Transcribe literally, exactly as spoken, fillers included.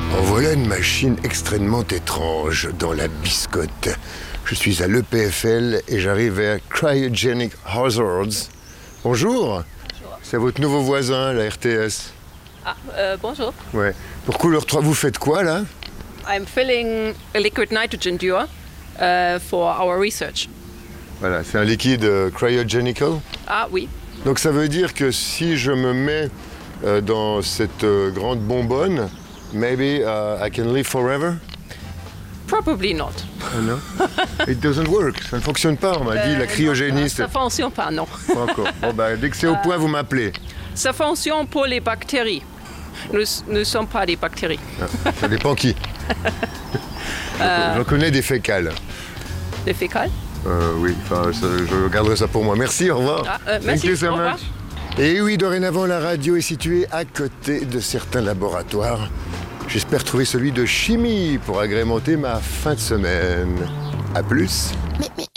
En voilà une machine extrêmement étrange dans la biscotte. Je suis à l'E P F L et j'arrive vers Cryogenic Hazards. Bonjour. Bonjour. C'est votre nouveau voisin, la R T S. Ah, euh, bonjour. Ouais. Pour Couleur trois, vous faites quoi là? I'm filling a liquid nitrogen dewar uh, for our research. Voilà, c'est un liquide euh, cryogenical. Ah oui. Donc ça veut dire que si je me mets euh, dans cette euh, grande bonbonne, maybe uh, I can live forever? Probably not. Oh, no? It doesn't work. Ça ne fonctionne pas, on m'a dit. Euh, La cryogénie, non, c'est ça ne fonctionne pas, non. pas encore. Bon, bah, dès que c'est au point, vous m'appelez. Ça fonctionne pour les bactéries. Nous ne sommes pas des bactéries. Ah, ça dépend qui. Euh, J'en connais des fécales. Les fécales. Euh, oui, enfin, ça, je garderai ça pour moi. Merci, au revoir. Ah, euh, Thank merci, you so au revoir. much. Et oui, dorénavant, la radio est située à côté de certains laboratoires. J'espère trouver celui de chimie pour agrémenter ma fin de semaine. À plus. Mais, mais,